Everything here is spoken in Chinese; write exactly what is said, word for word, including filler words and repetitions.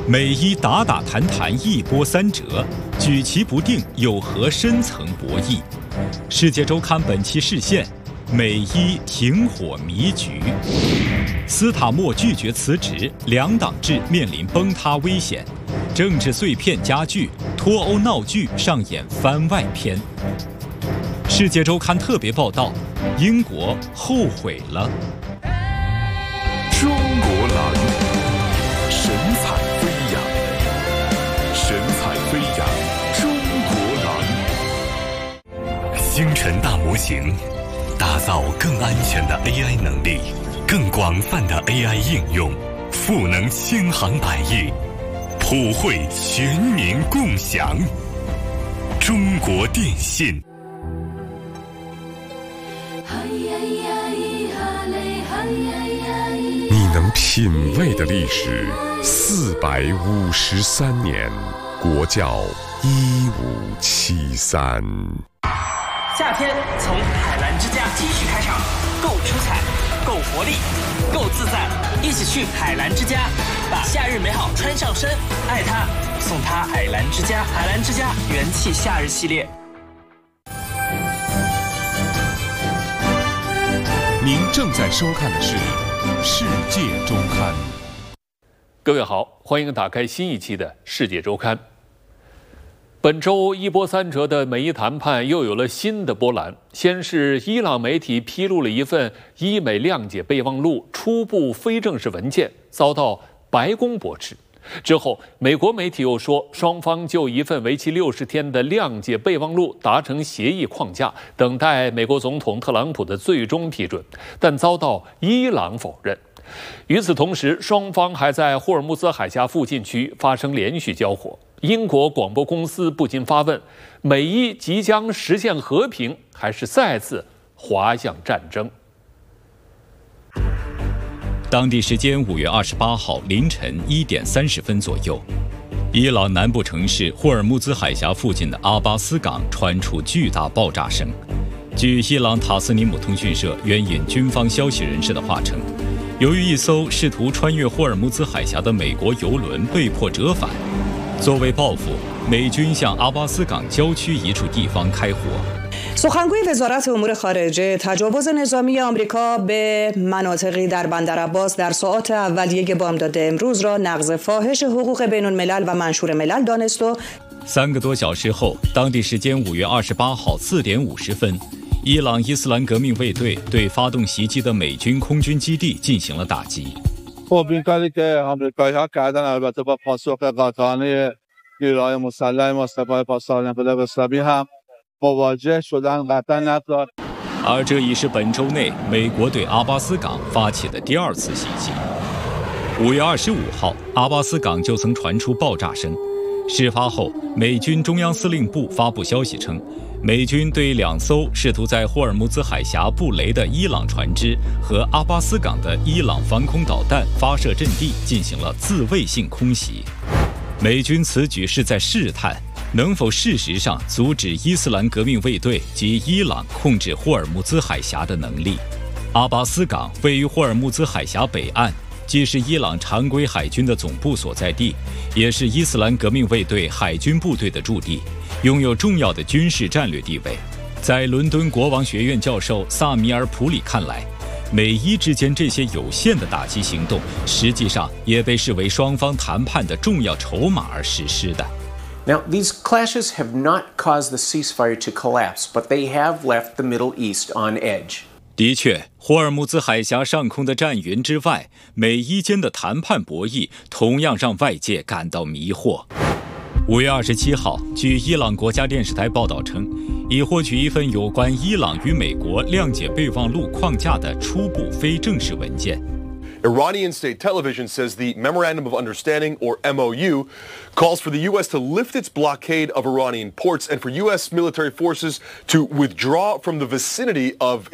美伊打打谈谈一波三折，举棋不定有何深层博弈？世界周刊本期视线：美伊停火迷局，斯塔默拒绝辞职，两党制面临崩塌危险，政治碎片加剧，脱欧闹剧上演番外篇。世界周刊特别报道：英国后悔了。 中国蓝，神采飞扬，神采飞扬，中国蓝。星辰大模型，打造更安全的 A I 能力，更广泛的 A I 应用，赋能千行百业，普惠全民共享。中国电信。你能品味的历史，四百五十三年，国窖一五七三。 夏天从海澜之家继续开场，够出彩，够活力，够自在，一起去海澜之家，把夏日美好穿上身，爱它，送它海澜之家。海澜之家元气夏日系列。 您正在收看的是《世界周刊》。 各位好，欢迎打开新一期的《世界周刊》。本周一波三折的美伊谈判又有了新的波澜。先是伊朗媒体披露了一份伊美谅解备忘录初步非正式文件，遭到白宫驳斥。之后，美国媒体又说，双方就一份为期六十天的谅解备忘录达成协议框架，等待美国总统特朗普的最终批准，但遭到伊朗否认。与此同时，双方还在霍尔木兹海峡附近区发生连续交火。英国广播公司不禁发问：美伊即将实现和平，还是再次滑向战争？ 当地时间五月二十八号凌晨一点三十分左右，伊朗南部城市霍尔木兹海峡附近的阿巴斯港传出巨大爆炸声。据伊朗塔斯尼姆通讯社援引军方消息人士的话称，由于一艘试图穿越霍尔木兹海峡的美国油轮被迫折返，作为报复，美军向阿巴斯港郊区一处地方开火。 سخنگوی وزارت امور خارجه تجاوز نظامی آمریکا به مناطقی در بندر عباس در ساعات اولیه بامداد امروز را نقض فاحش حقوق بین الملل و منشور ملل دانست و 三个多小时后，当地时间五月二十八号四点五十分，伊朗伊斯兰革命卫队对发动袭击的美军空军基地进行了打击。 خب این کاری که آمریکایی‌ها کردن البته با پاسخ قاطعانه نیروهای مسلح مصطفی پاسداران انقلاب اسلامی هم مواجه شدن قطعا نقض。 而这已是本周内美国对阿巴斯港发起的第二次袭击。五月二十五号，阿巴斯港就曾传出爆炸声。事发后，美军中央司令部发布消息称，美军对两艘试图在霍尔木兹海峡布雷的伊朗船只和阿巴斯港的伊朗防空导弹发射阵地进行了自卫性空袭。美军此举是在试探能否事实上阻止伊斯兰革命卫队及伊朗控制霍尔木兹海峡的能力。阿巴斯港位于霍尔木兹海峡北岸，既是伊朗常规海军的总部所在地，也是伊斯兰革命卫队海军部队的驻地，拥有重要的军事战略地位。在伦敦国王学院教授萨米尔·普里看来，美伊之间这些有限的打击行动，实际上也被视为双方谈判的重要筹码而实施的。 Now, these clashes have not caused the ceasefire to collapse, but they have left the Middle East on edge. 的确，霍尔木兹海峡上空的战云之外，美伊间的谈判博弈同样让外界感到迷惑。五月二十七号，据伊朗国家电视台报道称，已获取一份有关伊朗与美国谅解备忘录框架的初步非正式文件。 Iranian state television says the Memorandum of Understanding, or M O U, calls for the U S to lift its blockade of Iranian ports and for U S military forces to withdraw from the vicinity of